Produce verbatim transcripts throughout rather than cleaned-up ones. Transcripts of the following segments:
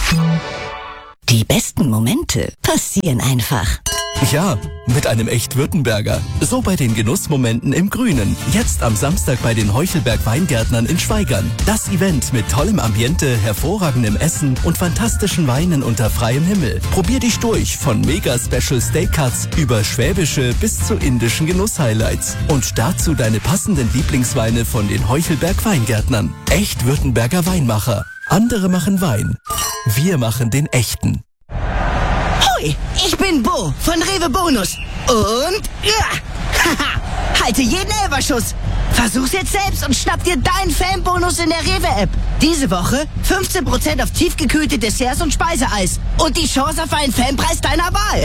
Die besten Momente passieren einfach. Ja, mit einem Echt-Württemberger. So bei den Genussmomenten im Grünen. Jetzt am Samstag bei den Heuchelberg Weingärtnern in Schwaigern. Das Event mit tollem Ambiente, hervorragendem Essen und fantastischen Weinen unter freiem Himmel. Probier dich durch von Mega-Special Steak-Cuts über schwäbische bis zu indischen Genuss-Highlights. Und dazu deine passenden Lieblingsweine von den Heuchelberg Weingärtnern. Echt-Württemberger Weinmacher. Andere machen Wein. Wir machen den echten. Hoi, ich bin Bo von Rewe Bonus. Und ja, haha, halte jeden Elberschuss. Versuch's jetzt selbst und schnapp dir deinen Fanbonus in der Rewe-App. Diese Woche fünfzehn Prozent auf tiefgekühlte Desserts und Speiseeis. Und die Chance auf einen Fanpreis deiner Wahl.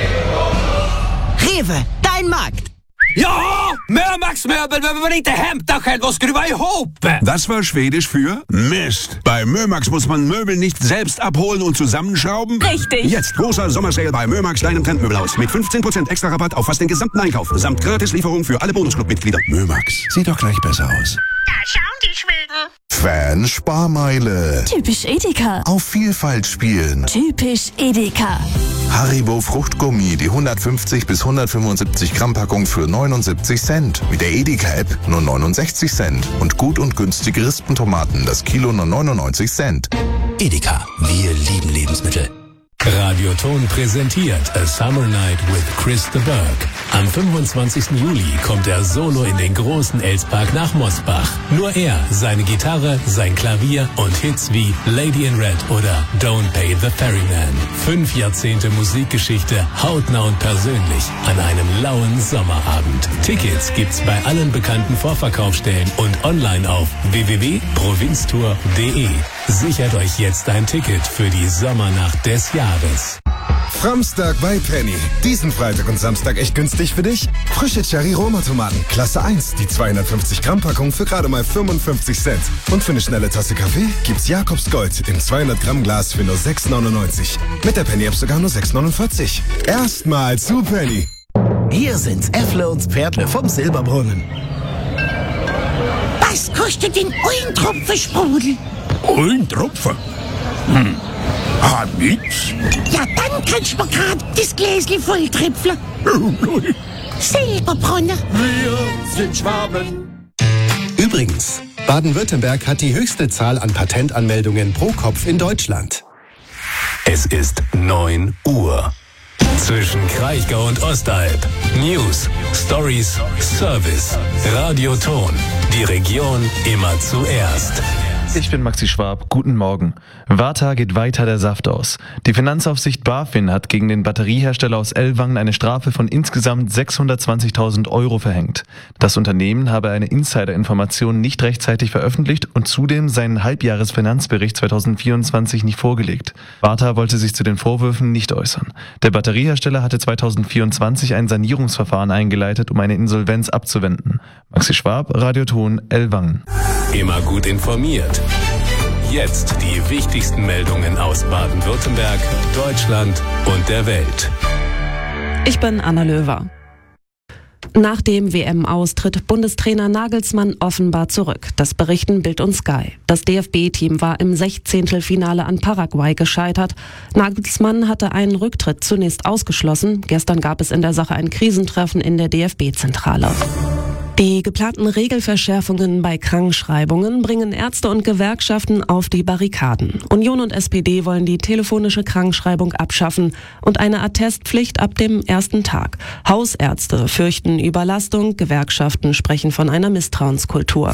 Rewe, dein Markt. Ja, Mömax-Möbel, wenn man inte hämtar själv och skruva ihop. Das war Schwedisch für Mist. Bei Mömax muss man Möbel nicht selbst abholen und zusammenschrauben. Richtig. Jetzt großer Sommersale bei Mömax, deinem Trendmöbelhaus. Mit fünfzehn Prozent extra Rabatt auf fast den gesamten Einkauf. Samt Gratislieferung für alle Bonusclub-Mitglieder. Mömax, sieht doch gleich besser aus. Da schauen die Schweden. Fan-Sparmeile. Typisch Edeka. Auf Vielfalt spielen. Typisch Edeka. Haribo Fruchtgummi, die hundertfünfzig bis hundertfünfundsiebzig Gramm Packung für neunundsiebzig Cent. Mit der Edeka-App nur neunundsechzig Cent. Und gut und günstige Rispentomaten, das Kilo nur neunundneunzig Cent. Edeka, wir lieben Lebensmittel. Radioton präsentiert A Summer Night with Chris de Burgh. Am fünfundzwanzigsten Juli kommt er solo in den großen Elspark nach Mosbach. Nur er, seine Gitarre, sein Klavier und Hits wie Lady in Red oder Don't Pay the Ferryman. Fünf Jahrzehnte Musikgeschichte, hautnah und persönlich an einem lauen Sommerabend. Tickets gibt's bei allen bekannten Vorverkaufsstellen und online auf w w w punkt provinztour punkt d e. Sichert euch jetzt ein Ticket für die Sommernacht des Jahres. Framstag bei Penny. Diesen Freitag und Samstag echt günstig für dich. Frische Cherry-Roma-Tomaten, Klasse eins, die zweihundertfünfzig Gramm Packung für gerade mal fünfundfünfzig Cent. Und für eine schnelle Tasse Kaffee gibt's Jakobs Gold im zweihundert Gramm Glas für nur sechs neunundneunzig. Mit der Penny-App sogar nur sechs neunundvierzig. Erstmal zu Penny. Hier sind's Äffle und Pferdle vom Silberbrunnen. Was kostet den Eintropfen Sprudel? Eintropfen? Hm. Ah, nix. Ja, dann kannst du mir grad das Gläschen voll tripfeln. Silberbrunner. Wir sind Schwaben. Übrigens, Baden-Württemberg hat die höchste Zahl an Patentanmeldungen pro Kopf in Deutschland. Es ist neun Uhr. Zwischen Kraichgau und Ostalb. News, Stories, Service. Radioton. Die Region immer zuerst. Ich bin Maxi Schwab. Guten Morgen. Warta geht weiter der Saft aus. Die Finanzaufsicht BaFin hat gegen den Batteriehersteller aus Ellwangen eine Strafe von insgesamt sechshundertzwanzigtausend Euro verhängt. Das Unternehmen habe eine Insider-Information nicht rechtzeitig veröffentlicht und zudem seinen Halbjahresfinanzbericht zweitausendvierundzwanzig nicht vorgelegt. Warta wollte sich zu den Vorwürfen nicht äußern. Der Batteriehersteller hatte zweitausendvierundzwanzig ein Sanierungsverfahren eingeleitet, um eine Insolvenz abzuwenden. Maxi Schwab, Radioton, Ellwangen. Immer gut informiert. Jetzt die wichtigsten Meldungen aus Baden-Württemberg, Deutschland und der Welt. Ich bin Anna Löwer. Nach dem W M-Aus tritt Bundestrainer Nagelsmann offenbar zurück. Das berichten Bild und Sky. Das D F B-Team war im Sechzehntelfinale an Paraguay gescheitert. Nagelsmann hatte einen Rücktritt zunächst ausgeschlossen. Gestern gab es in der Sache ein Krisentreffen in der D F B-Zentrale. Die geplanten Regelverschärfungen bei Krankschreibungen bringen Ärzte und Gewerkschaften auf die Barrikaden. Union und S P D wollen die telefonische Krankschreibung abschaffen und eine Attestpflicht ab dem ersten Tag. Hausärzte fürchten Überlastung, Gewerkschaften sprechen von einer Misstrauenskultur.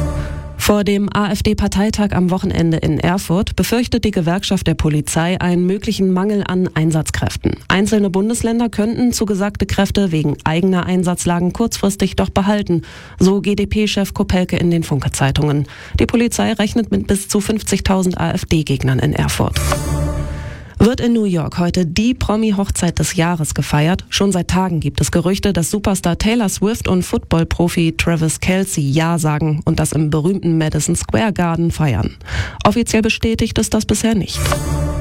Vor dem AfD-Parteitag am Wochenende in Erfurt befürchtet die Gewerkschaft der Polizei einen möglichen Mangel an Einsatzkräften. Einzelne Bundesländer könnten zugesagte Kräfte wegen eigener Einsatzlagen kurzfristig doch behalten, so G D P-Chef Kopelke in den Funke-Zeitungen. Die Polizei rechnet mit bis zu fünfzigtausend AfD-Gegnern in Erfurt. Wird in New York heute die Promi-Hochzeit des Jahres gefeiert? Schon seit Tagen gibt es Gerüchte, dass Superstar Taylor Swift und Football-Profi Travis Kelce Ja sagen und das im berühmten Madison Square Garden feiern. Offiziell bestätigt ist das bisher nicht.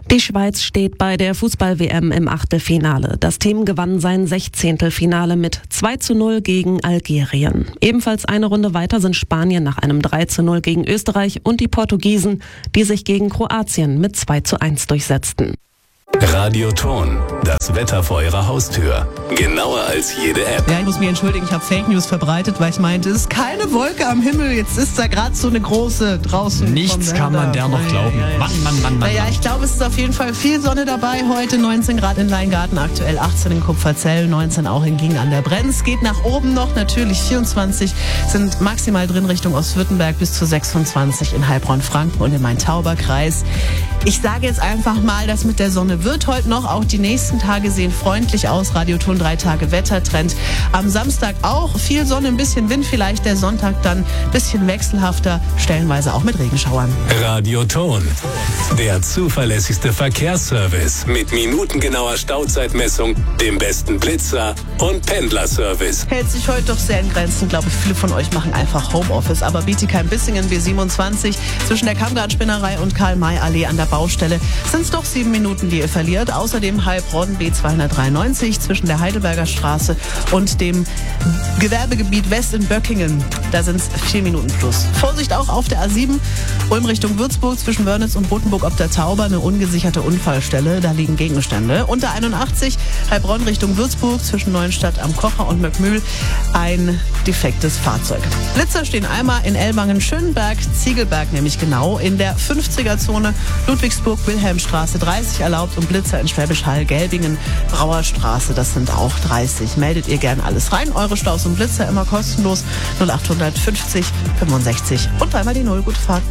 Die Schweiz steht bei der Fußball-W M im Achtelfinale. Das Team gewann sein Sechzehntelfinale mit zwei zu null gegen Algerien. Ebenfalls eine Runde weiter sind Spanien nach einem drei zu null gegen Österreich und die Portugiesen, die sich gegen Kroatien mit zwei zu eins durchsetzten. Radio Ton, das Wetter vor Ihrer Haustür. Genauer als jede App. Ja, ich muss mich entschuldigen, ich habe Fake News verbreitet, weil ich meinte, es ist keine Wolke am Himmel, jetzt ist da gerade so eine große draußen. Nichts kann man der noch glauben. Ja, ja, ja. Mann, Mann, Mann, Mann. Naja, ich glaube, es ist auf jeden Fall viel Sonne dabei heute. neunzehn Grad in Leingarten, aktuell achtzehn in Kupferzell, neunzehn auch in Gingen an der Brenz. Geht nach oben noch, natürlich vierundzwanzig sind maximal drin Richtung Ostwürttemberg, bis zu sechsundzwanzig in Heilbronn-Franken und im Main-Tauber-Kreis. Ich sage jetzt einfach mal, das mit der Sonne wird heute noch. Auch die nächsten Tage sehen freundlich aus. Radioton drei Tage Wettertrend. Am Samstag auch viel Sonne, ein bisschen Wind vielleicht. Der Sonntag dann ein bisschen wechselhafter, stellenweise auch mit Regenschauern. Radioton, der zuverlässigste Verkehrsservice mit minutengenauer Stauzeitmessung, dem besten Blitzer und Pendlerservice. Hält sich heute doch sehr in Grenzen. Ich glaube, viele von euch machen einfach Homeoffice. Aber Bietigheim-Bissingen B siebenundzwanzig zwischen der Kammgartenspinnerei und Karl-May-Allee an der Baustelle sind es doch sieben Minuten, die ihr verliert. Außerdem Heilbronn B zweihundertdreiundneunzig zwischen der Heidelberger Straße und dem Gewerbegebiet West in Böckingen. Da sind es vier Minuten plus. Vorsicht auch auf der A sieben, Ulm Richtung Würzburg zwischen Wörnitz und Rothenburg ob der Tauber, eine ungesicherte Unfallstelle. Da liegen Gegenstände. Und der einundachtzig, Heilbronn Richtung Würzburg zwischen Neuenstadt am Kocher und Möckmühl, ein defektes Fahrzeug. Blitzer stehen einmal in Ellwangen, Schönberg, Ziegelberg nämlich genau, in der fünfziger-Zone Ludwigsburg, Wilhelmstraße dreißig erlaubt und Blitzer in Schwäbisch Hall, Gelbingen, Brauerstraße, das sind auch dreißig. Meldet ihr gern alles rein. Eure Staus und Blitzer immer kostenlos. null acht fünfzig fünfundsechzig und dreimal die Null. Gute Fahrt.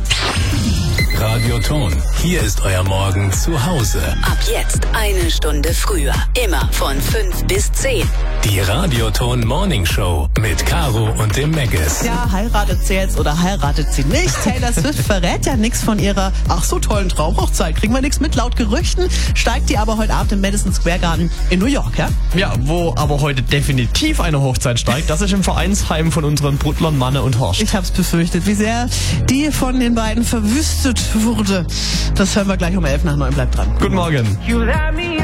Radioton, hier ist euer Morgen zu Hause. Ab jetzt eine Stunde früher. Immer von fünf bis zehn. Die Radioton Morning Show mit Caro und dem Megas. Ja, heiratet sie jetzt oder heiratet sie nicht? Taylor Swift verrät ja nichts von ihrer ach so tollen Traumhochzeit. Kriegen wir nichts mit. Laut Gerüchten steigt die aber heute Abend im Madison Square Garden in New York, ja? Ja, wo aber heute definitiv eine Hochzeit steigt, das ist im Vereinsheim von unseren Bruttlern Manne und Horst. Ich hab's befürchtet, wie sehr die von den beiden verwüstet wurde. Das hören wir gleich um elf nach neun. Bleibt dran. Guten Morgen.